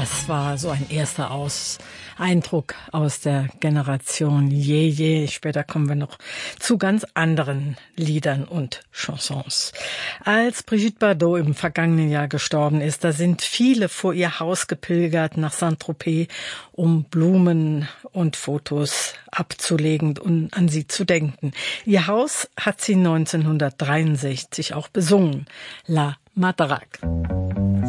Das war so ein erster Eindruck aus der Generation Jeje. Später kommen wir noch zu ganz anderen Liedern und Chansons. Als Brigitte Bardot im vergangenen Jahr gestorben ist, da sind viele vor ihr Haus gepilgert nach Saint-Tropez, um Blumen und Fotos abzulegen und an sie zu denken. Ihr Haus hat sie 1963 auch besungen, La Madrague.